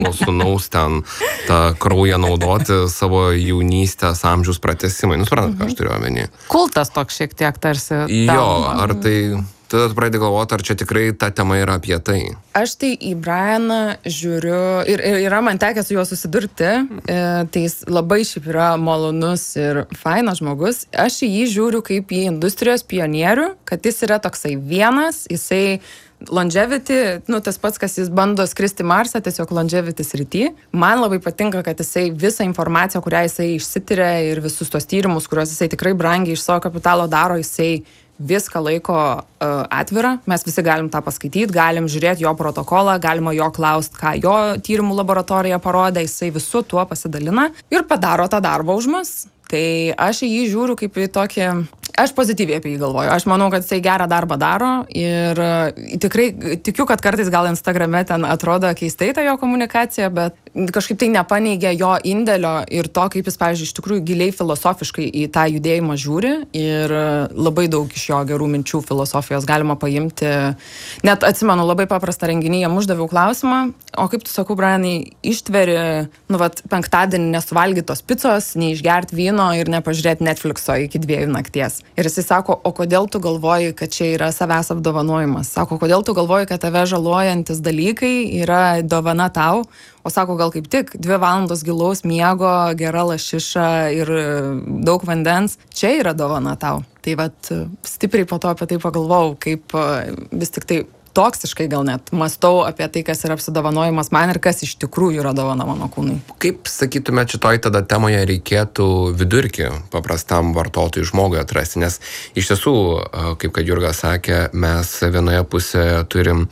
sūnaus ten tą kraują naudoti savo jaunystės amžiaus pratęsimai. Suprantat, ką aš turiu omeny? Kultas toks šiek tiek tarsi. Jo, ar tai... Tada pradedi galvoti, ar čia tikrai ta tema yra apie tai. Aš tai į Brianą žiūriu ir yra man tekę su juo susidurti, tai jis labai šiaip yra malonus ir fainas žmogus. Aš į jį žiūriu kaip į industrijos pionierių, kad jis yra toksai vienas, jisai longevity, tas pats, kas jis bando skristi Marsą, tiesiog longevity srity. Man labai patinka, kad jisai visą informaciją, kurią jisai išsitiria ir visus tos tyrimus, kuriuos jisai tikrai brangiai iš savo kapitalo daro, jisai viską laiko atvirą, mes visi galim tą paskaityti, galim žiūrėti jo protokolą, galima jo klausti, ką jo tyrimų laboratorija parodė, jisai visu tuo pasidalina ir padaro tą darbą už mus. Tai aš į jį žiūriu kaip į tokį... Aš pozityviai apie jį galvoju. Aš manau, kad jisai gerą darbą daro ir tikrai tikiu, kad kartais gal Instagrame ten atrodo keistai ta jo komunikacija, bet kažkaip tai nepaneigia jo indėlio ir to, kaip jis, pavyzdžiui, iš tikrųjų giliai filosofiškai į tą judėjimą žiūri ir labai daug iš jo gerų minčių filosofijos galima paimti. Net atsimenu, labai paprastą renginį, jam uždaviau klausimą, o kaip tu, sakau, Brianai, ištveri, penktadienį nesuvalgytos picos, neišgerti vyno ir nepažiūrėti Netflixo iki 2 nakties. Ir jisai sako, o kodėl tu galvoji, kad čia yra savęs apdovanojimas? Sako, kodėl tu galvoji, kad tave žalojantis dalykai yra dovana tau? O sako, gal kaip tik 2 valandos gilaus miego, gera lašiša ir daug vandens, čia yra dovana tau. Tai vat stipriai po to apie tai pagalvojau, kaip vis tik tai toksiškai gal net mąstau apie tai, kas yra apsidovanojimas man ir kas iš tikrųjų yra dovana mano kūnui. Kaip sakytume, šitoj tada temoje reikėtų vidurkį paprastam vartotojui žmogui atrasti, nes iš tiesų, kaip kad Jurga sakė, mes vienoje pusėje turim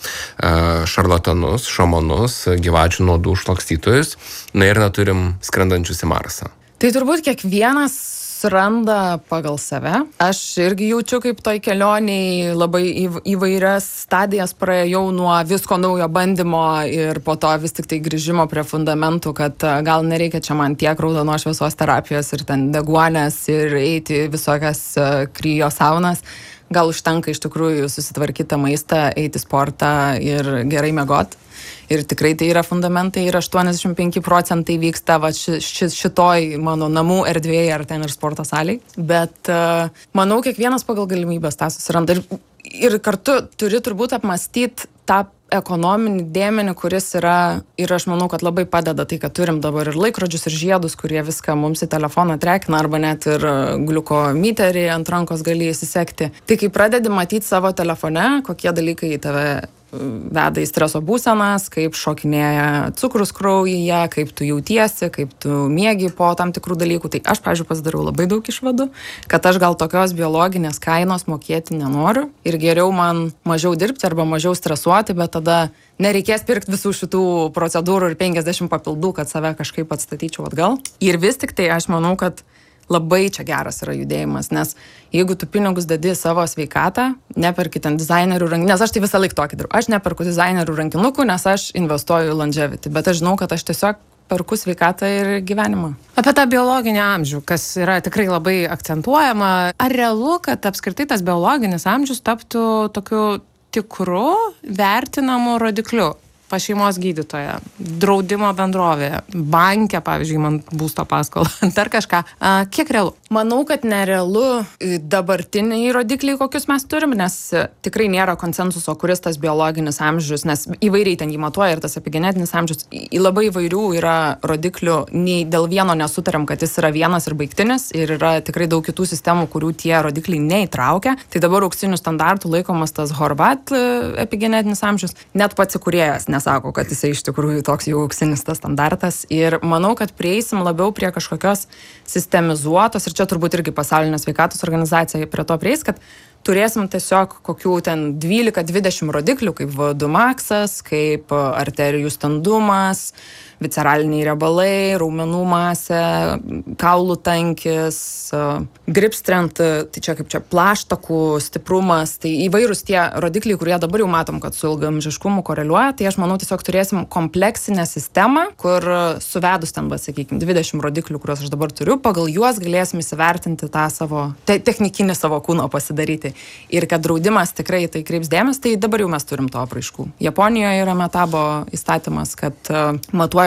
šarlatanus, šamanus, gyvačių nuodų šlakstytojus, ir neturim skrendančius į Marsą. Tai turbūt kiekvienas randa pagal save. Aš irgi jaučiu, kaip toj kelioniai labai įvairias stadijas praėjau nuo visko naujo bandymo ir po to vis tik tai grįžimo prie fundamentų, kad gal nereikia čia man tiek raudonos šviesos terapijos ir ten deguonės ir eiti visokias kryo saunas. Gal užtenka iš tikrųjų susitvarkyti maistą, eiti sportą ir gerai miegot. Ir tikrai tai yra fundamentai ir 85% vyksta šitoj mano namų erdvėje ar ten ir sporto salėj. Bet manau, kiekvienas pagal galimybės tą susiranda. Ir kartu turi turbūt apmąstyti tą ekonominį dėmenį, kuris yra, ir aš manau, kad labai padeda tai, kad turim dabar ir laikrodžius, ir žiedus, kurie viską mums į telefoną trekina, arba net ir gliukomiterį ant rankos gali įsisekti. Tai kai pradedi matyti savo telefone, kokie dalykai į tave veda į streso būsenas, kaip šokinėja cukrus kraujyje, kaip tu jautiesi, kaip tu miegi po tam tikrų dalykų. Tai aš, pavyzdžiui, pasidariau labai daug išvadų, kad aš gal tokios biologinės kainos mokėti nenoriu ir geriau man mažiau dirbti arba mažiau stresuoti, bet tada nereikės pirkti visų šitų procedūrų ir 50 papildų, kad save kažkaip atstatyčiau atgal. Ir vis tik tai aš manau, kad labai čia geras yra judėjimas, nes jeigu tu pinigus dedi savo sveikatą, neperki ten dizainerių rankinukų, nes aš tai visą laiką tokį darau. Aš neperku dizainerių rankinukų, nes aš investuoju į longevity, bet aš žinau, kad aš tiesiog perku sveikatą ir gyvenimą. Apie tą biologinį amžių, kas yra tikrai labai akcentuojama, ar realu, kad apskritai tas biologinis amžius taptų tokiu tikru vertinamu rodikliu? Pas šeimos gydytoją, draudimo bendrovėje, banke, pavyzdžiui, man būsto paskolą, dar kažką. Kiek realu? Manau, kad nerealu dabartiniai rodikliai, kokius mes turim, nes tikrai nėra konsensuso, kuris tas biologinis amžius, nes įvairiai ten jį matuoja ir tas epigenetinis amžius. Labai įvairių yra rodiklių, nei dėl vieno nesutariam, kad jis yra vienas ir baigtinis, ir yra tikrai daug kitų sistemų, kurių tie rodikliai neįtraukia. Tai dabar auksinių standartų laikomas tas Horvat epigenetinis amžius, net pats įkūrėjas nesako, kad jisai iš tikrųjų toks jau auksinis tas standartas. Ir manau, kad prieisim labiau prie kažkokios sistemizuotos, ir čia turbūt irgi pasaulinė sveikatos organizacija prie to prieis, kad turėsim tiesiog kokių ten 12-20 rodiklių, kaip VO2 maksas, kaip arterijų standumas, visceraliniai riebalai, raumenų masė, kaulų tankis, grip strength, tai čia kaip čia plaštakų stiprumas, tai įvairūs tie rodikliai, kurie dabar jau matom, kad su ilgaamžiškumu koreliuoja, tai aš manau tiesiog turėsim kompleksinę sistemą, kur suvedus ten, sakykime, 20 rodiklių, kuriuos aš dabar turiu, pagal juos galėsim įsivertinti tą savo, technikinį savo kūno pasidaryti. Ir kad draudimas tikrai tai kreips dėmesį, tai dabar jau mes turim to apraiškų. Japonijoje yra metabo įstatymas, kad matuoja